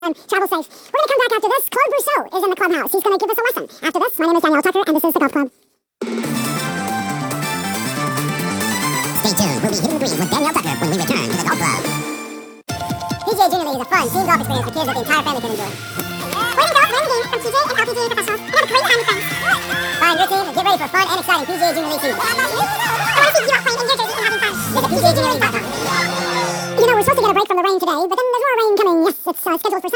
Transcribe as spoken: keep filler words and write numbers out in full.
Um, travel safe. We're going to come back after this. Claude Brousseau is in the clubhouse. He's going to give us a lesson. After this, my name is Danielle Tucker, and this is the Golf Club. Stay tuned. We'll be hitting the greens with Danielle Tucker when we return to the Golf Club. P G A Junior League is a fun team golf experience for kids that the entire family can enjoy. Play the golf, win the game from P J and L P G A professionals. And have a great time with friends. Find your team and get ready for a fun and exciting P G A Junior League season. I want to see you out playing in your jersey and having fun. Visit P G A Junior League dot com. You know, we're supposed to get a break from the rain today, but then there's more rain coming. Yes, it's uh, scheduled for